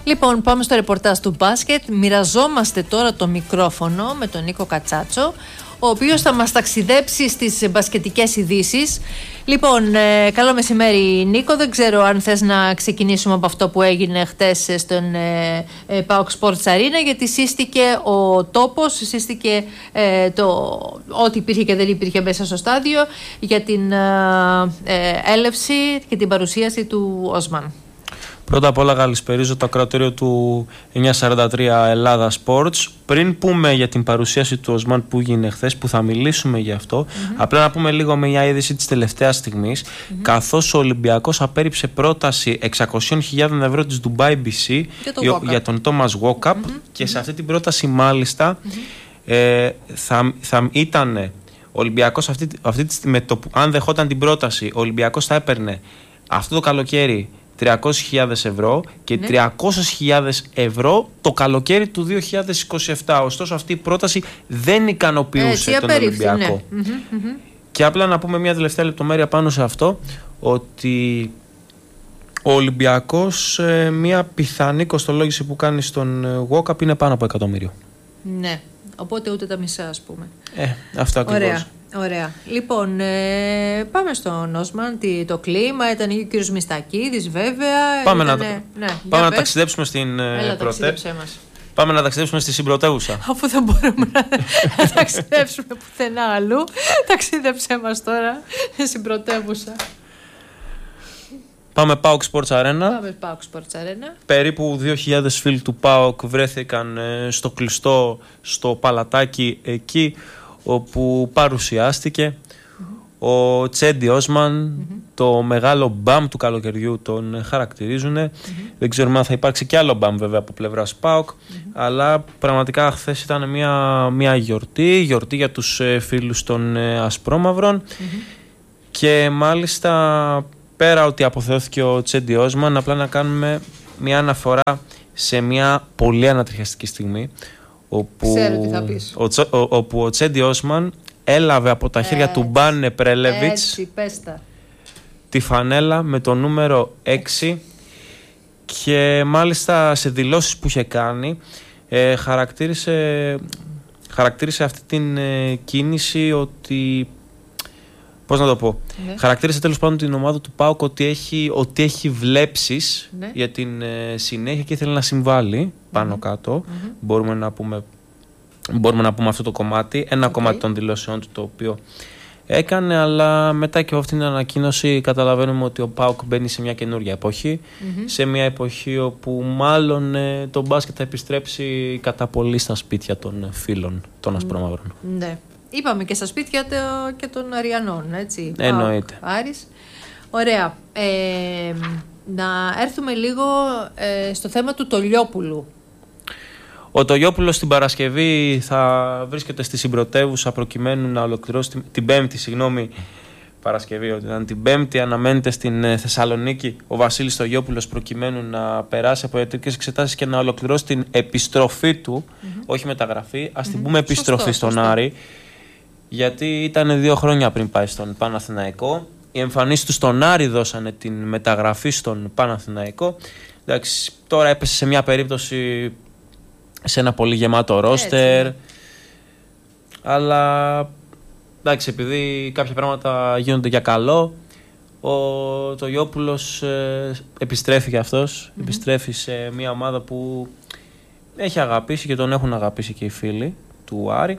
Λοιπόν, πάμε στο ρεπορτάζ του μπάσκετ. Μοιραζόμαστε τώρα το μικρόφωνο με τον Νίκο Κατσάτσο, ο οποίος θα μας ταξιδέψει στις μπασκετικές ειδήσεις. Λοιπόν, καλό μεσημέρι Νίκο. Δεν ξέρω αν θες να ξεκινήσουμε από αυτό που έγινε χτες στον ΠΑΟΚ Sports Arena, γιατί σύστηκε ο τόπος, σύστηκε ό,τι υπήρχε και δεν υπήρχε μέσα στο στάδιο για την έλευση και την παρουσίαση του Όσμαν. Πρώτα απ' όλα καλησπερίζω το ακροατήριο του 943 Ελλάδα Sports. Πριν πούμε για την παρουσίαση του Οσμάν που έγινε χθες, που θα μιλήσουμε γι' αυτό, απλά να πούμε λίγο μια είδηση της τελευταίας στιγμής, καθώς ο Ολυμπιακός απέρριψε πρόταση 600.000 ευρώ της Dubai BC για τον Thomas Walkup, και σε αυτή την πρόταση μάλιστα θα ήταν ο Ολυμπιακός αν δεχόταν την πρόταση, ο Ολυμπιακός θα έπαιρνε αυτό το καλοκαίρι 300.000 ευρώ και 300.000 ευρώ το καλοκαίρι του 2027. Ωστόσο αυτή η πρόταση δεν ικανοποιούσε τον Ολυμπιακό. Και απλά να πούμε μια τελευταία λεπτομέρεια πάνω σε αυτό, ότι ο Ολυμπιακός μια πιθανή κοστολόγηση που κάνει στον Walkup είναι πάνω από 100.000. Ναι, οπότε ούτε τα μισά, ας πούμε. Αυτό ακριβώς. Ωραία. Λοιπόν, πάμε στον Όσμαν. Το κλίμα ήταν και ο κύριος Μιστακίδης, βέβαια. Πάμε να ταξιδέψουμε στην Πάμε να ταξιδέψουμε στη συμπρωτεύουσα. Αφού δεν μπορούμε να ταξιδέψουμε πουθενά αλλού, ταξίδεψέ μας τώρα στην πρωτεύουσα. Πάμε ΠΑΟΚ Sports Arena. Περίπου 2.000 φίλοι του ΠΑΟΚ βρέθηκαν στο κλειστό, στο παλατάκι εκεί όπου παρουσιάστηκε ο Τσέντι Όσμαν, το μεγάλο μπαμ του καλοκαιριού τον χαρακτηρίζουν. Δεν ξέρουμε αν θα υπάρξει κι άλλο μπαμ βέβαια από πλευράς ΠΑΟΚ, αλλά πραγματικά χθες ήταν μια γιορτή για τους φίλους των Ασπρόμαυρων, και μάλιστα πέρα ότι αποθεώθηκε ο Τσέντι Όσμαν, απλά να κάνουμε μια αναφορά σε μια πολύ ανατριχιαστική στιγμή, όπου ο Τσέντι Όσμαν έλαβε από τα χέρια του Μπάνε Πρέλεβιτς τη φανέλα με το νούμερο 6, και μάλιστα σε δηλώσεις που είχε κάνει χαρακτήρισε αυτή την κίνηση ότι, πώς να το πω, χαρακτήρισε τέλος πάντων την ομάδα του ΠΑΟΚ ότι έχει βλέψεις για την συνέχεια και ήθελε να συμβάλλει πάνω κάτω. Μπορούμε να πούμε αυτό το κομμάτι, ένα κομμάτι των δηλώσεών του το οποίο έκανε, αλλά μετά και από αυτήν την ανακοίνωση καταλαβαίνουμε ότι ο ΠΑΟΚ μπαίνει σε μια καινούργια εποχή, σε μια εποχή όπου μάλλον το μπάσκετ θα επιστρέψει κατά πολύ στα σπίτια των φίλων των Ασπρόμαυρων. Ναι. Είπαμε και στα σπίτια και των Αριανών, έτσι. Εννοείται. Άρης. Ωραία. Να έρθουμε λίγο στο θέμα του Τολιόπουλου. Ο Τολιόπουλος την Παρασκευή θα βρίσκεται στη συμπρωτεύουσα προκειμένου να ολοκληρώσει την Πέμπτη, Παρασκευή, ότι ήταν την Πέμπτη, αναμένεται στην Θεσσαλονίκη ο Βασίλης Τολιόπουλος προκειμένου να περάσει από ιατρικές εξετάσεις και να ολοκληρώσει την επιστροφή του, όχι μεταγραφή, ας την πούμε επιστροφή στον Άρη, γιατί ήταν 2 χρόνια πριν πάει στον Παναθηναϊκό. Οι εμφανίσεις του στον Άρη δώσανε την μεταγραφή στον Παναθηναϊκό. Εντάξει, τώρα έπεσε σε μια περίπτωση σε ένα πολύ γεμάτο ρόστερ, αλλά εντάξει, επειδή κάποια πράγματα γίνονται για καλό, ο Τολιόπουλος επιστρέφει και αυτός, επιστρέφει σε μια ομάδα που έχει αγαπήσει και τον έχουν αγαπήσει και οι φίλοι του Άρη.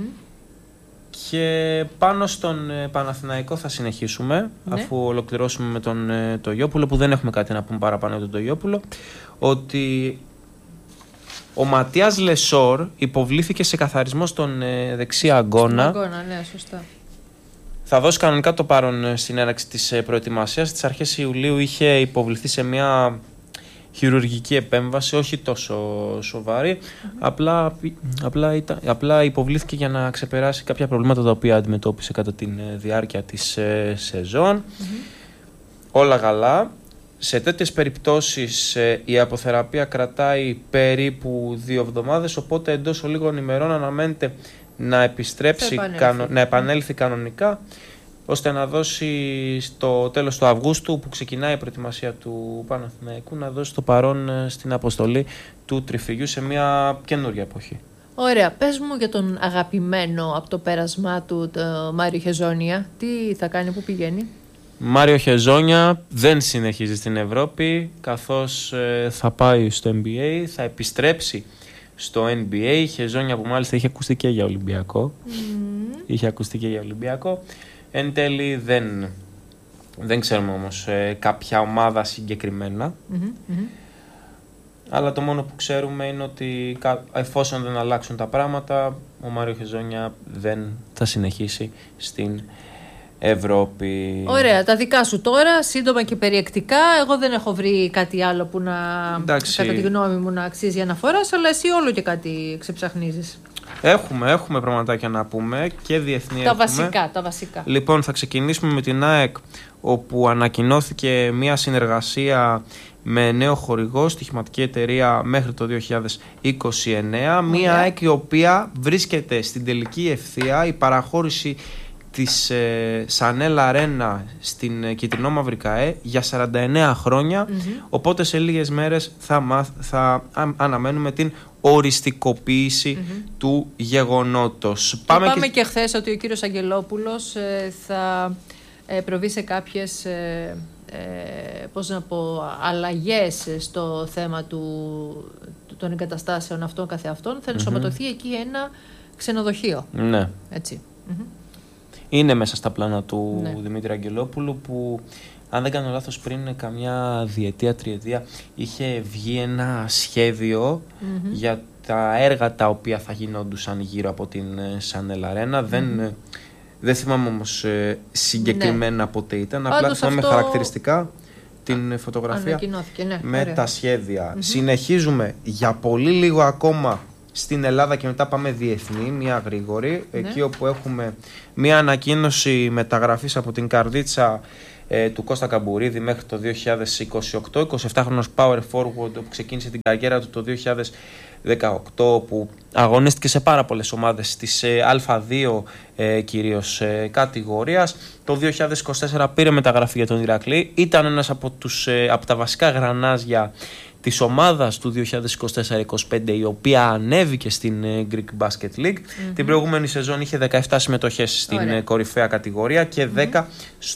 Και πάνω στον Παναθηναϊκό θα συνεχίσουμε, αφού ολοκληρώσουμε με τον Τολιόπουλο, που δεν έχουμε κάτι να πούμε παραπάνω για τον Τολιόπουλο, ότι ο Ματίας Λεσόρ υποβλήθηκε σε καθαρισμό στον δεξί αγκώνα. Ναι, σωστά. Θα δώσει κανονικά το παρόν στην έναρξη της προετοιμασίας. Στις αρχές Ιουλίου είχε υποβληθεί σε μια χειρουργική επέμβαση, όχι τόσο σοβαρή. Απλά υποβλήθηκε για να ξεπεράσει κάποια προβλήματα τα οποία αντιμετώπισε κατά τη διάρκεια της σεζόν. Όλα καλά. Σε τέτοιες περιπτώσεις η αποθεραπεία κρατάει περίπου 2 εβδομάδες, οπότε εντός λίγων ημερών αναμένεται να επιστρέψει, να επανέλθει κανονικά ώστε να δώσει στο τέλος του Αυγούστου, που ξεκινάει η προετοιμασία του Παναθηναϊκού, να δώσει το παρόν στην αποστολή του Τριφυγιού σε μια καινούργια εποχή. Ωραία. Πες μου για τον αγαπημένο από το πέρασμά του, το Μάριο Χεζόνια. Τι θα κάνει, πού πηγαίνει? Μάριο Χεζόνια δεν συνεχίζει στην Ευρώπη, καθώς θα πάει στο NBA, θα επιστρέψει στο NBA. Χεζόνια που μάλιστα είχε ακουστεί και για Ολυμπιακό. Είχε ακουστεί και για Ολυμπιακό. Εν τέλει δεν ξέρουμε όμως κάποια ομάδα συγκεκριμένα. Αλλά το μόνο που ξέρουμε είναι ότι εφόσον δεν αλλάξουν τα πράγματα, ο Μάριο Χεζόνια δεν θα συνεχίσει στην Ευρώπη. Ωραία, τα δικά σου τώρα, σύντομα και περιεκτικά. Εγώ δεν έχω βρει κάτι άλλο που να, κατά τη γνώμη μου, να αξίζει αναφοράς, αλλά εσύ όλο και κάτι ξεψαχνίζεις. Έχουμε πραγματάκια να πούμε και διεθνή. Τα βασικά. Λοιπόν, θα ξεκινήσουμε με την ΑΕΚ, όπου ανακοινώθηκε μια συνεργασία με νέο χορηγό, στοιχηματική εταιρεία, μέχρι το 2029. Μια ΑΕΚ η οποία βρίσκεται στην τελική ευθεία. Η παραχώρηση της Σανέλ Αρένα στην Κιτρινόμαυρη ΚΑΕ για 49 χρόνια. Οπότε σε λίγες μέρες θα αναμένουμε την οριστικοποίηση του γεγονότος. Πάμε και χθες ότι ο κύριος Αγγελόπουλος θα προβεί σε κάποιες αλλαγές στο θέμα των εγκαταστάσεων αυτών καθεαυτών. Θα ενσωματωθεί εκεί ένα ξενοδοχείο. Ναι. Έτσι. Είναι μέσα στα πλάνα του Δημήτρη Αγγελόπουλου, που αν δεν κάνω λάθος πριν καμιά διετία, τριετία είχε βγει ένα σχέδιο για τα έργα τα οποία θα γινόντουσαν γύρω από την Σανέλ Αρένα. Δεν θυμάμαι όμως συγκεκριμένα πότε ήταν, απλά θυμάμαι χαρακτηριστικά την φωτογραφία με τα σχέδια. Συνεχίζουμε για πολύ λίγο ακόμα στην Ελλάδα και μετά πάμε διεθνή, μια γρήγορη, εκεί όπου έχουμε μια ανακοίνωση μεταγραφής από την καρδίτσα του Κώστα Καμπουρίδη μέχρι το 2028, 27χρονος power forward, που ξεκίνησε την καριέρα του το 2018, που αγωνίστηκε σε πάρα πολλές ομάδες της Α2 κυρίως κατηγορίας. Το 2024 πήρε μεταγραφή για τον Ηρακλή, ήταν ένας από τα βασικά γρανάζια της ομάδας του 2024-25, η οποία ανέβηκε στην Greek Basket League. Την προηγούμενη σεζόν είχε 17 συμμετοχές στην κορυφαία κατηγορία και 10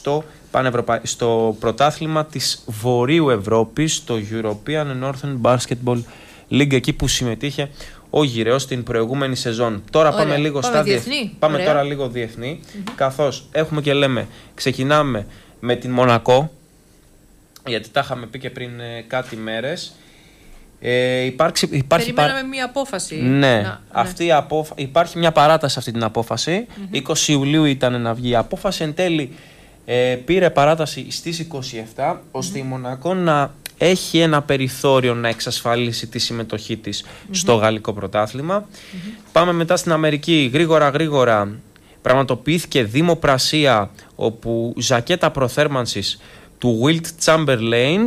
στο πρωτάθλημα της Βορείου Ευρώπης, το European Northern Basketball League, εκεί που συμμετείχε ο Γυραιός την προηγούμενη σεζόν. Τώρα πάμε λίγο στα διεθνή. Πάμε τώρα λίγο διεθνή, καθώς έχουμε και λέμε, ξεκινάμε με την Μονακό, γιατί τα είχαμε πει και πριν κάτι μέρες. Περιμέναμε μια απόφαση. Ναι. Υπάρχει μια παράταση σε αυτή την απόφαση. 20 Ιουλίου ήταν να βγει η απόφαση. Εν τέλει πήρε παράταση στις 27, ώστε η Μονακό να έχει ένα περιθώριο να εξασφαλίσει τη συμμετοχή της στο γαλλικό πρωτάθλημα. Πάμε μετά στην Αμερική. Γρήγορα πραγματοποιήθηκε δημοπρασία, όπου ζακέτα προθέρμανσης του Wilt Chamberlain,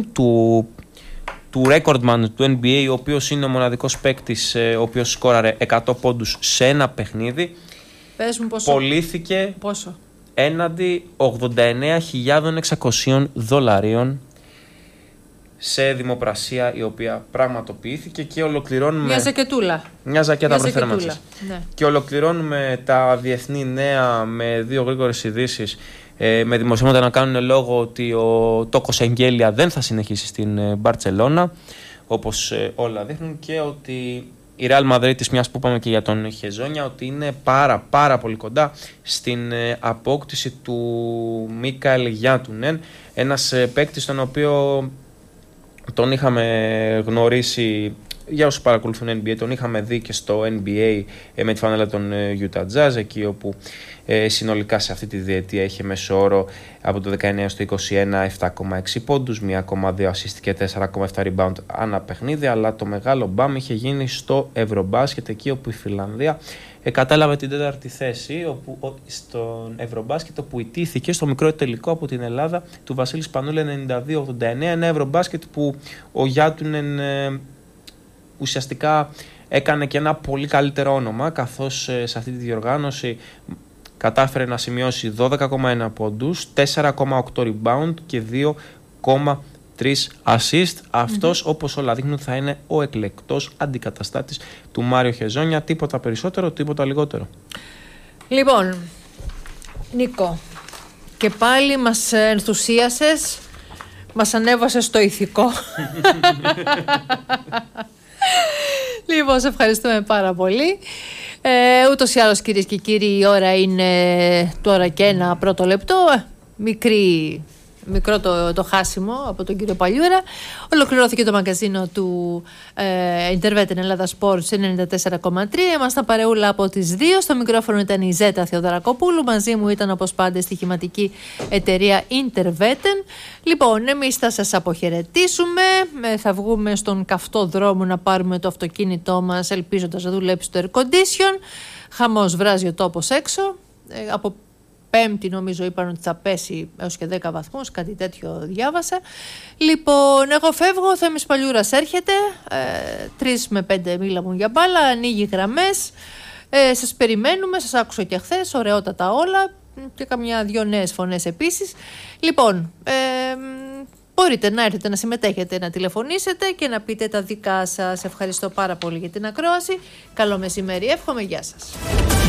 του recordman του NBA, ο οποίος είναι ο μοναδικός παίκτης ο οποίος σκόραρε 100 πόντους σε ένα παιχνίδι, πωλήθηκε έναντι $89.600 σε δημοπρασία, η οποία πραγματοποιήθηκε, και ολοκληρώνουμε μια ζακέτα προθέρμανσης. Ναι. Και ολοκληρώνουμε τα διεθνή νέα με δύο γρήγορες ειδήσεις, με δημοσιεύματα να κάνουν λόγο ότι ο Τόκος Εγγέλια δεν θα συνεχίσει στην Μπαρτσελώνα, όπως όλα δείχνουν, και ότι η Ρεάλ Μαδρίτης, μιας που είπαμε και για τον Χεζόνια, ότι είναι πάρα πολύ κοντά στην απόκτηση του Μίκαελ Γιάτουνεν, ένας παίκτης τον οποίο τον είχαμε γνωρίσει, για όσους παρακολουθούν NBA, τον είχαμε δει και στο NBA με τη φανέλα των Utah Jazz, εκεί όπου συνολικά σε αυτή τη διετία είχε μέσο όρο από το 19 στο 21 7,6 πόντους, 1,2 assist και 4,7 rebound ανά παιχνίδι, αλλά το μεγάλο μπαμ είχε γίνει στο Ευρωμπάσκετ, εκεί όπου η Φιλανδία κατέλαβε την τέταρτη θέση στον Ευρωμπάσκετ, όπου ιτήθηκε στο μικρό τελικό από την Ελλάδα του Βασίλη Σπανούλη 92-89, ένα Ευρωμπάσκετ που ο Γιάτουνεν ουσιαστικά έκανε και ένα πολύ καλύτερο όνομα, καθώς σε αυτή τη διοργάνωση κατάφερε να σημειώσει 12,1 πόντους, 4,8 rebound και 2,3 assist. Αυτός, όπως όλα δείχνουν, θα είναι ο εκλεκτός αντικαταστάτης του Μάριο Χεζόνια. Τίποτα περισσότερο, τίποτα λιγότερο. Λοιπόν, Νίκο, και πάλι μας ενθουσίασες, μας ανέβασες στο ηθικό. Λοιπόν, σε ευχαριστούμε πάρα πολύ. Ούτως ή άλλως, κυρίες και κύριοι, η ώρα είναι τώρα και ένα πρώτο λεπτό. Μικρό το χάσιμο από τον κύριο Παλιούρα. Ολοκληρώθηκε το μαγκαζίνο του Intervetin Ελλάδα Sports 94,3. Ήμασταν παρεούλα από τις 2. Στο μικρόφωνο ήταν η Ζέτα Θεοδωρακοπούλου. Μαζί μου ήταν, όπως πάντα, η στοιχηματική εταιρεία Intervetin. Λοιπόν, εμείς θα σας αποχαιρετήσουμε. Θα βγούμε στον καυτό δρόμο να πάρουμε το αυτοκίνητό μας, ελπίζοντας να δουλέψει το air condition. Χαμός, βράζει ο τόπος έξω. Από Πέμπτη νομίζω είπαν ότι θα πέσει έως και 10 βαθμούς, κάτι τέτοιο διάβασα. Λοιπόν, εγώ φεύγω, ο Θέμης Παλιούρας έρχεται, 3 με 5 μίλα για μπάλα, ανοίγει γραμμές, σας περιμένουμε, σας άκουσα και χθες, ωραιότατα όλα και καμιά 2 νέες φωνές επίσης. Λοιπόν, μπορείτε να έρθετε να συμμετέχετε, να τηλεφωνήσετε και να πείτε τα δικά σας. Ευχαριστώ πάρα πολύ για την ακρόαση. Καλό μεσημέρι, εύχομαι, γεια σας.